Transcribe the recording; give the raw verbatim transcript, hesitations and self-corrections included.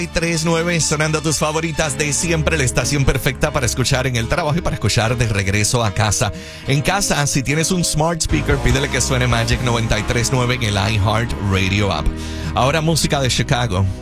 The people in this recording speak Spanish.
tres nueve sonando tus favoritas de siempre, la estación perfecta para escuchar en el trabajo y para escuchar de regreso a casa. En casa, si tienes un smart speaker, pídele que suene Magic noventa y tres nueve en el iHeart Radio app. Ahora música de Chicago.